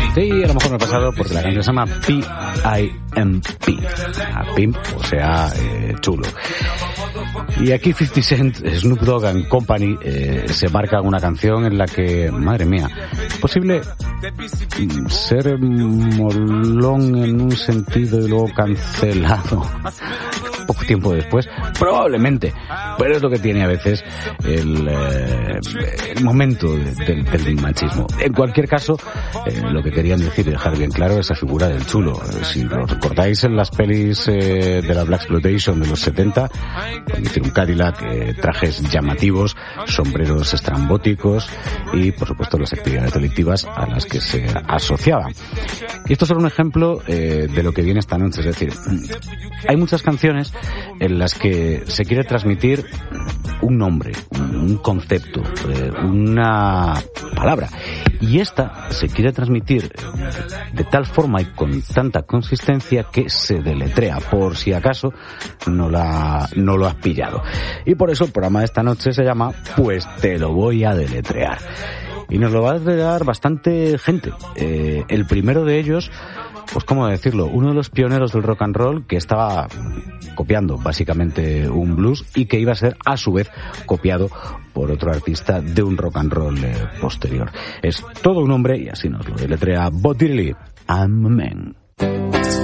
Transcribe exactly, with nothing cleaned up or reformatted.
Sí, a lo mejor me he pasado porque la canción se llama P I M P. A Pimp, o sea, eh, chulo. Y aquí cincuenta Cent, Snoop Dogg and Company eh, se marcan una canción en la que, madre mía, es posible ser molón en un sentido y luego cancelado poco tiempo después, probablemente, pero es lo que tiene a veces el, eh, el momento de, de, del machismo. En cualquier caso, eh, lo que querían decir y dejar bien claro es esa figura del chulo. Eh, si lo recordáis en las pelis eh, de la Blaxploitation de los setenta, conducir un Cadillac, eh, trajes llamativos, sombreros estrambóticos y, por supuesto, las actividades delictivas a las que se asociaban. Y esto es solo un ejemplo eh, de lo que viene esta noche. Es decir, hay muchas canciones en las que se quiere transmitir un nombre, un, un concepto, eh, una palabra. Y esta se quiere transmitir de tal forma y con tanta consistencia que se deletrea, por si acaso no la no lo has pillado. Y por eso el programa de esta noche se llama Pues te lo voy a deletrear. Y nos lo va a deletrear bastante gente. Eh, el primero de ellos, pues cómo decirlo, uno de los pioneros del rock and roll que estaba copiando básicamente un blues y que iba a ser a su vez copiado por otro artista de un rock and roll eh, posterior. Es todo un hombre y así nos lo deletrea Bo Diddley. I'm a man.